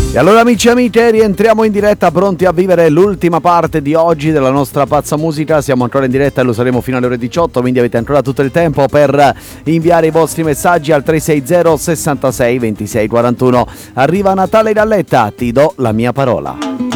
E allora amici e amiche, rientriamo in diretta pronti a vivere l'ultima parte di oggi della nostra pazza musica. Siamo ancora in diretta e lo saremo fino alle ore 18, quindi avete ancora tutto il tempo per inviare i vostri messaggi al 360 66 26 41. Arriva Natale Galletta, ti do la mia parola.